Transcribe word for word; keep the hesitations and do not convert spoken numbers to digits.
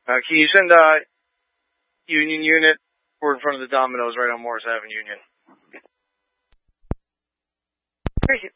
Uh, can you send uh Union unit? We're in front of the Domino's right on Morris Avenue, Union. Great.